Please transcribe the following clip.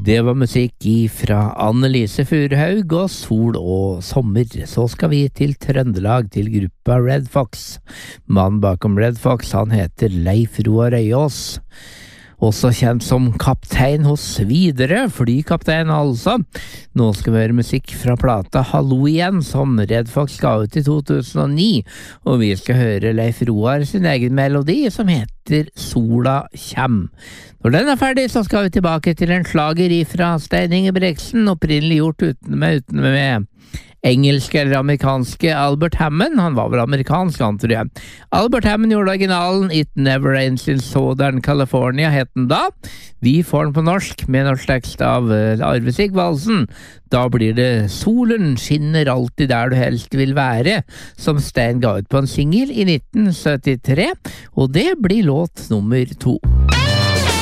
Det var musikk fra Annelise Furuhaug og Sol og sommer. Så skal vi til Trøndelag, til gruppa Red Fox. Mannen bakom Red Fox, han heter Leif Roar Øyås. Også kjent som kaptein hos Widerøe, flykaptein altså. Nå skal vi høre musikk fra plata Hallo igjen, som Red Fox ga ut i 2009, og vi skal høre Leif Roar sin egen melodi, som heter Sola kjem. Når den ferdig, så skal vi tilbake til en slager fra Stein Ingebrigtsen, opprinnelig gjort med engelske eller amerikanske Albert Hammond. Han var vel amerikansk, han tror jeg. Albert Hammond gjorde originalen It Never Rains in Southern California, het den da. Vi får den på norsk med norsk tekst av Arve Sigvaldsen. Da blir det Solen skinner alltid der du helst vil være, som Stein ga ut på en single i 1973, og det blir låt nummer 2.